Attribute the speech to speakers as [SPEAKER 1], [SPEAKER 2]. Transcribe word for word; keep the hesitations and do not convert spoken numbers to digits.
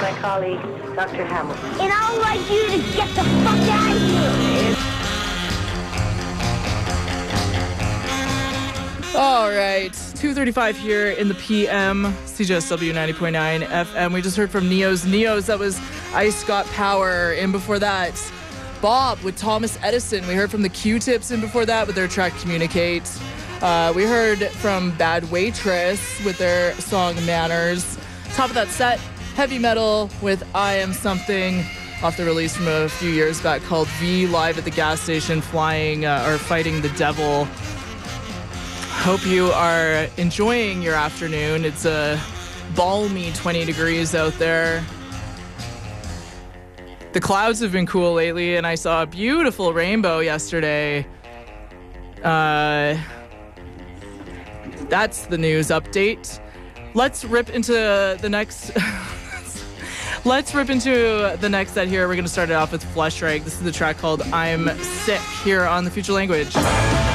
[SPEAKER 1] my colleague, Doctor Hamilton.
[SPEAKER 2] And I'd like you to get the fuck out of here.
[SPEAKER 3] All right, two thirty-five here in the P M, C J S W ninety point nine F M. We just heard from Neos. Neos, that was Ice Got Power. And before that, Bob with Thomas Edison. We heard from the Q-Tips and before that with their track Communicate. Uh, we heard from Bad Waitress with their song Manners. Top of that set, Heavy Metal with I Am Something, off the release from a few years back called V, live at the gas station, flying uh, or fighting the devil. Hope you are enjoying your afternoon. It's a balmy twenty degrees out there. The clouds have been cool lately, and I saw a beautiful rainbow yesterday. Uh, that's the news update. Let's rip into the next... Let's rip into the next set here. We're going to start it off with Fleshrag. This is the track called I'm Sick here on The Future Language.